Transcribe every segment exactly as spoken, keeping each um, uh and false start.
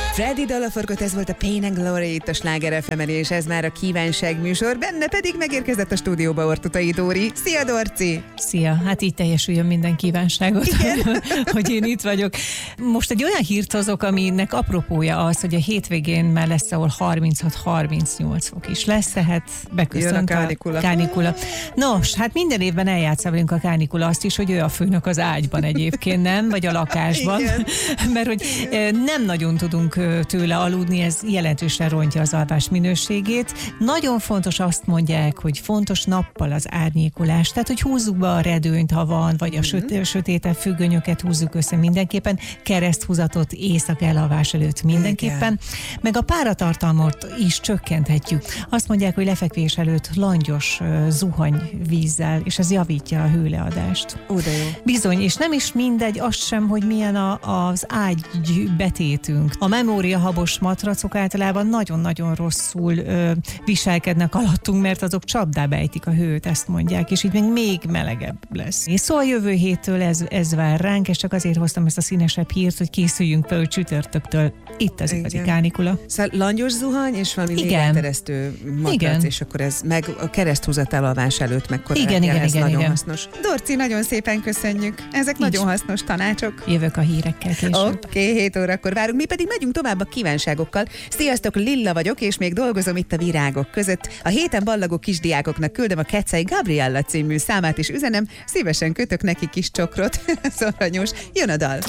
Freddy Dalaforgot, ez volt a Pain and Glory itt a Sláger ef em-en, és ez már a kívánság műsor, benne pedig megérkezett a stúdióba Ortutai Dóri. Szia, Dorci! Szia, hát így teljesüljön minden kívánságot, hogy én itt vagyok. Most egy olyan hírt hozok, aminek apropója az, hogy a hétvégén már lesz, ahol harminchat-harmincnyolc fok is lesz, tehát beköszönt a kánikula. kánikula. Nos, hát minden évben eljátszál velünk a kánikula azt is, hogy ő a főnök az ágyban egyébként, nem? Vagy a lakásban. Igen. Mert hogy nem nagyon tudunk tőle aludni, ez jelentősen rontja az alvás minőségét. Nagyon fontos, azt mondják, hogy fontos nappal az árnyékolás, tehát hogy húzzuk be a redőnyt, ha van, vagy a söt- sötétebb függönyöket húzzuk össze mindenképpen, kereszthúzatot éjszaka elalvás előtt mindenképpen, igen. Meg a páratartalmat is csökkenthetjük. Azt mondják, hogy lefekvés előtt langyos zuhanyvízzel, és ez javítja a hőleadást. Ó, de jó. Bizony, és nem is mindegy az sem, hogy milyen a, az ágy betétünk. A memóriahabos matracok általában nagyon-nagyon rosszul ö, viselkednek alattunk, mert azok csapdába ejtik a hőt, ezt mondják, és így még, még melegebb lesz. És szóval jövő héttől ez, ez vár ránk, és csak azért hoztam ezt a színesebb hírt, hogy készüljünk fel, hogy csütörtöktől itt az igazi kánikula. Szóval langyos zuhany, és valami légelteresztő matrac, igen. És akkor ez meg a kereszthúzat elalvás előtt megkorán. Igen, igen, ez igen, nagyon igen. hasznos. Dorci, nagyon szépen köszönjük. Ezek Nincs. nagyon hasznos tanácsok. Jövök a hírekkel később. Oké, okay, hét órakor várunk, mi pedig megyünk tovább a kívánságokkal. Sziasztok, Lilla vagyok, és még dolgozom itt a virágok között. A héten ballagó kisdiákoknak küldöm a Kecei Gabriella című számát, és üzenem, szívesen kötök neki kis csokrot. Szoranyos, jön a dal.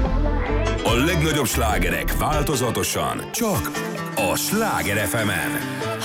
A legnagyobb slágerek változatosan csak a Sláger ef em-en.